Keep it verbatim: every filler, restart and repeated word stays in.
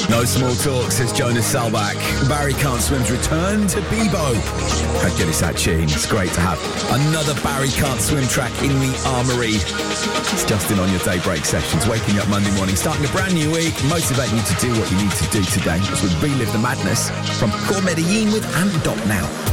No small talk, says Jonas Salbach. Barry Can't Swim's return to Bebo. How good is that tune? It's great to have another Barry Can't Swim track in the armoury. It's Justin on your Daybreak Sessions, waking up Monday morning, starting a brand new week, motivating you to do what you need to do today as we relive the madness from Core Medellin with Ant Dot now.